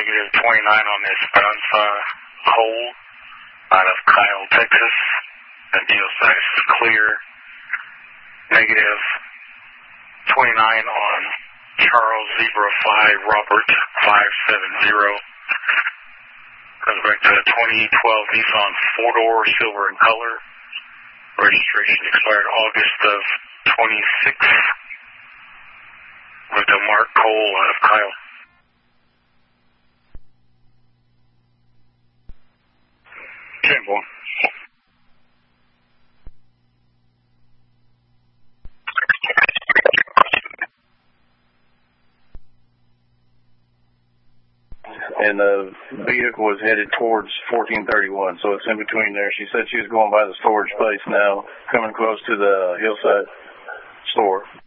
negative 29 on the Esperanza hold out of Kyle, Texas. The geosite is clear. Negative 29 on Charles Zebra 5 Robert 570. Goes back to the 2012 Nissan 4-door, silver in color. Registration expired August of 26. With the Mark Cole out of Kyle. Boy. And the vehicle was headed towards 1431, so it's in between there. She said she was going by the storage place now, coming close to the Hillside store.